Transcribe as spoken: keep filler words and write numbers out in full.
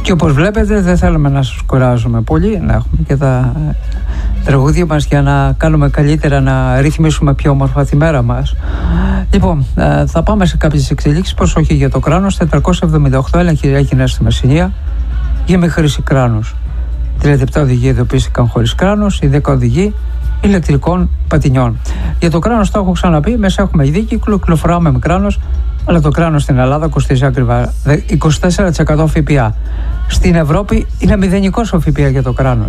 Και όπως βλέπετε δεν θέλουμε να σας κουράζουμε πολύ, να έχουμε και τα τραγούδια μας για να κάνουμε καλύτερα, να ρυθμίσουμε πιο όμορφα τη μέρα μας. Λοιπόν, θα πάμε σε κάποιες εξελίξεις. Προσοχή για το κράνος. τετρακόσια εβδομήντα οκτώ έλεγχοι έγιναν στη Μεσσηνία για μη χρήση κράνους. τριάντα επτά οδηγοί ειδοποιήθηκαν χωρίς κράνος, οι δέκα οδηγοί ηλεκτρικών πατινιών. Για το κράνος το έχω ξαναπεί, μέσα έχουμε ειδίκυκλο, κυκλοφοράμε με κράνος, αλλά το κράνος στην Ελλάδα κοστίζει ακριβά είκοσι τέσσερα τοις εκατό ΦΠΑ. Στην Ευρώπη είναι μηδενικός ο ΦΠΑ για το κράνος.